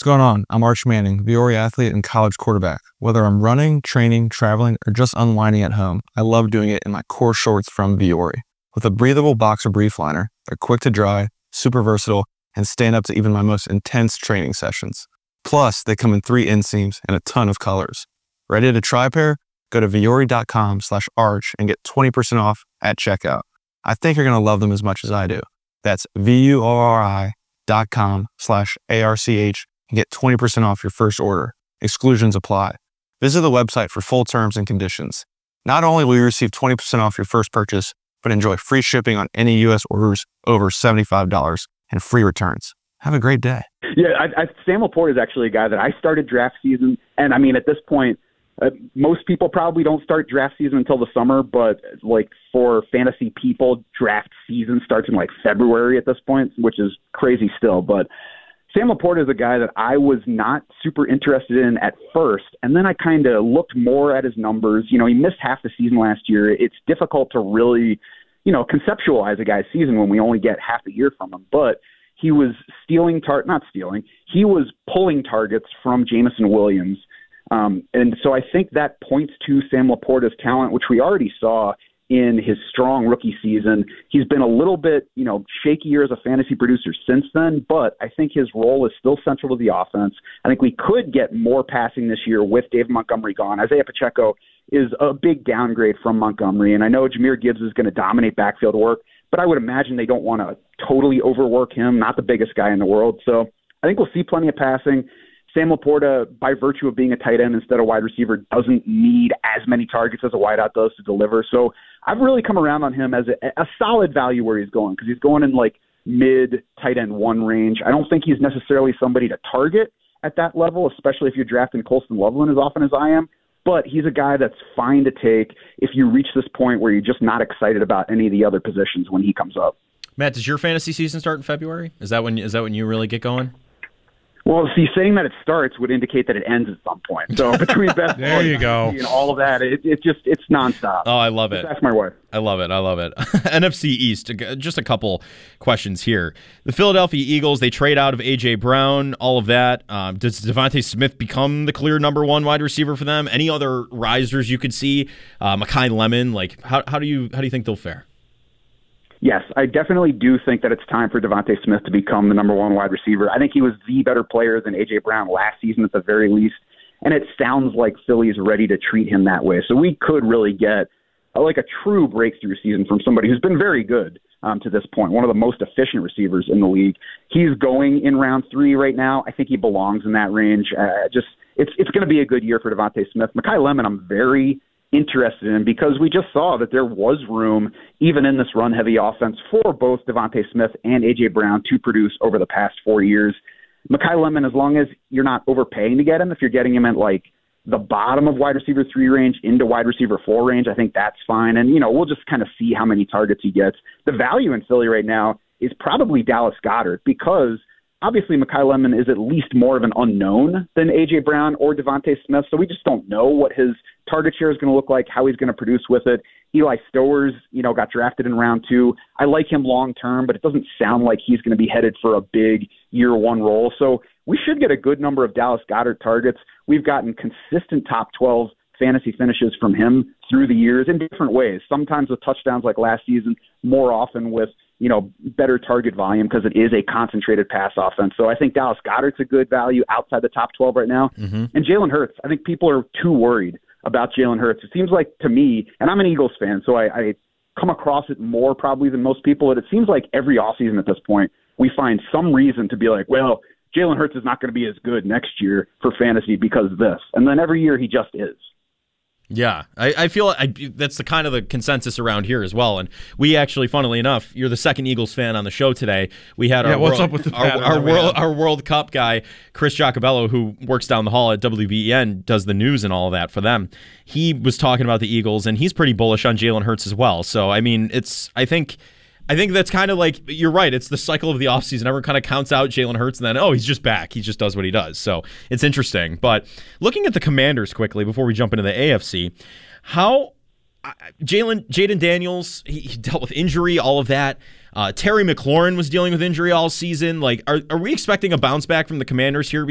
What's going on? I'm Arch Manning, Viore athlete and college quarterback. Whether I'm running, training, traveling, or just unwinding at home, I love doing it in my core shorts from Viore. With a breathable boxer brief liner, they're quick to dry, super versatile, and stand up to even my most intense training sessions. Plus, they come in 3 inseams and a ton of colors. Ready to try a pair? Go to viore.com/arch and get 20% off at checkout. I think you're going to love them as much as I do. That's viore.com/arch and get 20% off your first order. Exclusions apply. Visit the website for full terms and conditions. Not only will you receive 20% off your first purchase, but enjoy free shipping on any U.S. orders over $75 and free returns. Have a great day. Yeah, Sam Laporta is actually a guy that I started draft season, and I mean, at this point, most people probably don't start draft season until the summer, but like for fantasy people, draft season starts in like February at this point, which is crazy still. But Sam Laporta is a guy that I was not super interested in at first, and then I kind of looked more at his numbers. You know, he missed half the season last year. It's difficult to really, conceptualize a guy's season when we only get half the year from him. But he was he was pulling targets from Jameson Williams. And so I think that points to Sam Laporta's talent, which we already saw in his strong rookie season. He's been a little bit, shakier as a fantasy producer since then, but I think his role is still central to the offense. I think we could get more passing this year with David Montgomery gone. Isaiah Pacheco is a big downgrade from Montgomery, and I know Jahmyr Gibbs is going to dominate backfield work, but I would imagine they don't want to totally overwork him, not the biggest guy in the world. So I think we'll see plenty of passing. Sam Laporta, by virtue of being a tight end instead of wide receiver, doesn't need as many targets as a wideout does to deliver. So I've really come around on him as a solid value where he's going, because he's going in like mid tight end 1 range. I don't think he's necessarily somebody to target at that level, especially if you're drafting Colston Loveland as often as I am. But he's a guy that's fine to take if you reach this point where you're just not excited about any of the other positions when he comes up. Matt, does your fantasy season start in February? Is that when you really get going? Well, see, saying that it starts would indicate that it ends at some point. So between best there you go, and all of that, it's nonstop. Oh, I love it. That's my wife. I love it. NFC East. Just a couple questions here. The Philadelphia Eagles, they trade out of A.J. Brown, all of that. Does DeVonta Smith become the clear number 1 wide receiver for them? Any other risers you could see? Mekhi Lemon. Like, how do you think they'll fare? Yes, I definitely do think that it's time for DeVonta Smith to become the number 1 wide receiver. I think he was the better player than A.J. Brown last season at the very least, and it sounds like Philly is ready to treat him that way. So we could really get a true breakthrough season from somebody who's been very good to this point, one of the most efficient receivers in the league. He's going in round 3 right now. I think he belongs in that range. It's going to be a good year for DeVonta Smith. Mekhi Lemon, I'm very interested in, because we just saw that there was room, even in this run-heavy offense, for both DeVonta Smith and A.J. Brown to produce over the past 4 years. Mekhi Lemon, as long as you're not overpaying to get him, if you're getting him at like the bottom of wide receiver 3 range into wide receiver 4 range, I think that's fine. And, we'll just kind of see how many targets he gets. The value in Philly right now is probably Dallas Goedert, because obviously Mekhi Lemon is at least more of an unknown than A.J. Brown or DeVonta Smith, so we just don't know what his target share is going to look like, how he's going to produce with it. Eli Stowers, got drafted in round 2. I like him long term, but it doesn't sound like he's going to be headed for a big year 1 role. So we should get a good number of Dallas Goedert targets. We've gotten consistent top 12 fantasy finishes from him through the years in different ways, sometimes with touchdowns like last season, more often with better target volume because it is a concentrated pass offense. So I think Dallas Goedert's a good value outside the top 12 right now. Mm-hmm. And Jalen Hurts, I think people are too worried about Jalen Hurts. It seems like to me, and I'm an Eagles fan, so I come across it more probably than most people, but it seems like every offseason at this point, we find some reason to be like, well, Jalen Hurts is not going to be as good next year for fantasy because of this. And then every year he just is. Yeah, I feel that's the kind of the consensus around here as well. And we actually, funnily enough, you're the second Eagles fan on the show today. We had our World Cup guy, Chris Giacobello, who works down the hall at WBEN, does the news and all of that for them. He was talking about the Eagles, and he's pretty bullish on Jalen Hurts as well. So, I mean, I think that's kind of like, you're right, it's the cycle of the offseason. Everyone kind of counts out Jalen Hurts, and then, he's just back. He just does what he does. So it's interesting. But looking at the Commanders quickly before we jump into the AFC, how Jaden Daniels, he dealt with injury, all of that. Terry McLaurin was dealing with injury all season. Like, are we expecting a bounce back from the Commanders here?